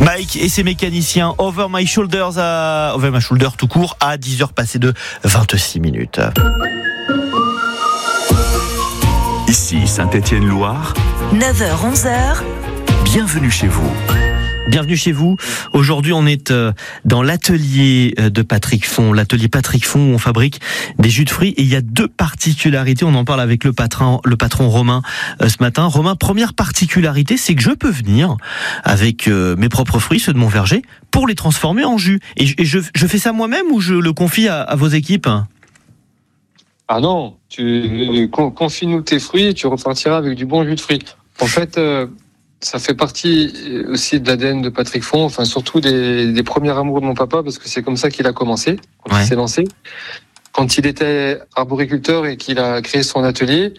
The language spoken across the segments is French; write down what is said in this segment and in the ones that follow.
Mike et ses mécaniciens Over My Shoulder tout court à 10h passées de 26 minutes. Ici Saint-Étienne-Loire, 9h-11h, bienvenue chez vous. Bienvenue chez vous. Aujourd'hui, on est dans l'atelier de Patrick Font, l'atelier Patrick Font où on fabrique des jus de fruits. Et il y a deux particularités. On en parle avec le patron Romain ce matin. Romain, première particularité, c'est que je peux venir avec mes propres fruits, ceux de mon verger, pour les transformer en jus. Et je fais ça moi-même ou je le confie à vos équipes ? Ah non, tu confie-nous tes fruits et tu repartiras avec du bon jus de fruits. En fait, ça fait partie aussi de l'ADN de Patrick Font, enfin surtout des premiers amours de mon papa, parce que c'est comme ça qu'il a commencé, quand il s'est lancé. Quand il était arboriculteur et qu'il a créé son atelier,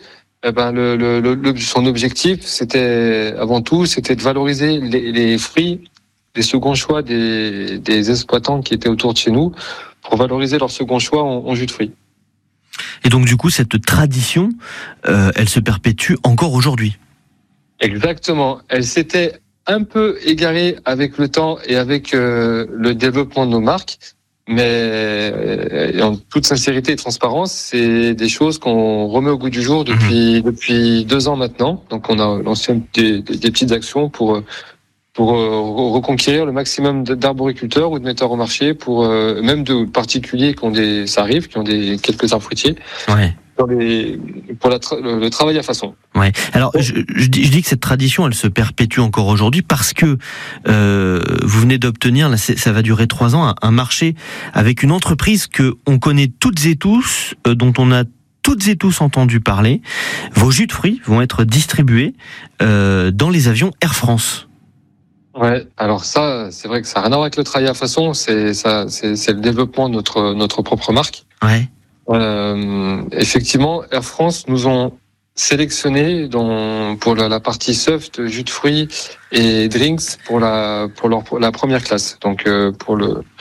son objectif, c'était avant tout, c'était de valoriser les fruits, les seconds choix des exploitants qui étaient autour de chez nous, pour valoriser leur second choix en jus de fruits. Et donc du coup, cette tradition, elle se perpétue encore aujourd'hui. Exactement. Elle s'était un peu égarée avec le temps et avec le développement de nos marques, mais en toute sincérité et transparence, c'est des choses qu'on remet au goût du jour depuis 2 ans maintenant. Donc on a lancé des petites actions pour reconquérir le maximum d'arboriculteurs ou de metteurs au marché, pour même de particuliers qui ont quelques arbres fruitiers. Ouais. Pour le travail à façon. Ouais. Alors je dis que cette tradition, elle se perpétue encore aujourd'hui parce que vous venez d'obtenir, là, ça va durer 3 ans, un marché avec une entreprise que on connaît toutes et tous, dont on a toutes et tous entendu parler. Vos jus de fruits vont être distribués dans les avions Air France. Ouais, alors ça, c'est vrai que ça n'a rien à voir avec le travail à façon, c'est le développement de notre propre marque. Ouais. Effectivement, Air France nous ont sélectionnés pour la partie soft, jus de fruits et drinks pour la première classe. Donc pour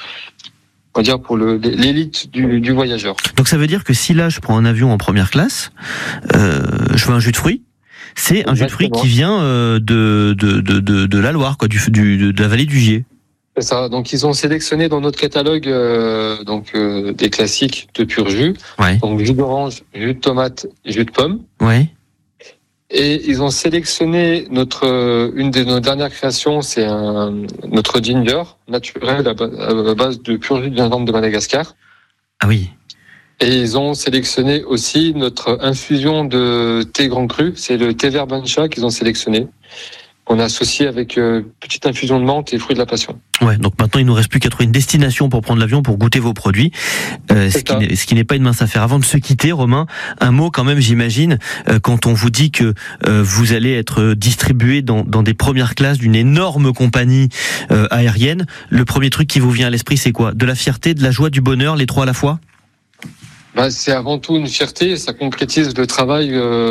l'élite du voyageur. Donc ça veut dire que si là je prends un avion en première classe, je veux un jus de fruits. C'est un jus de fruits qui vient de la Loire, quoi, de la vallée du Gier. C'est ça. Donc ils ont sélectionné dans notre catalogue des classiques de pur jus. Ouais. Donc jus d'orange, jus de tomate, jus de pomme. Ouais. Et ils ont sélectionné une de nos dernières créations, c'est notre ginger naturel à base de pur jus de gingembre de Madagascar. Ah oui. Et ils ont sélectionné aussi notre infusion de thé grand cru, c'est le thé vert bancha qu'ils ont sélectionné, qu'on a associé avec petite infusion de menthe et fruits de la passion. Ouais, donc maintenant il nous reste plus qu'à trouver une destination pour prendre l'avion, pour goûter vos produits, ce qui n'est pas une mince affaire. Avant de se quitter, Romain, un mot quand même, j'imagine, quand on vous dit que vous allez être distribué dans des premières classes d'une énorme compagnie aérienne, le premier truc qui vous vient à l'esprit, c'est quoi ? De la fierté, de la joie, du bonheur, les trois à la fois ? C'est avant tout une fierté, ça concrétise le travail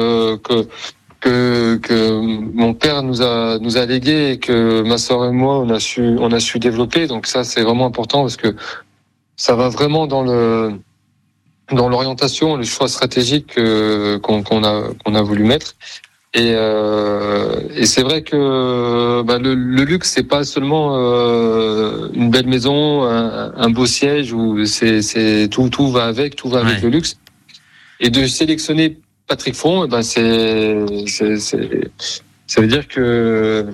que mon père nous a légué et que ma sœur et moi on a su développer. Donc ça, c'est vraiment important parce que ça va vraiment dans l'orientation, le choix stratégique qu'on a voulu mettre. Et c'est vrai que le luxe, c'est pas seulement une belle maison, un beau siège où c'est tout va avec le luxe. Et de sélectionner Patrick Font, ça veut dire que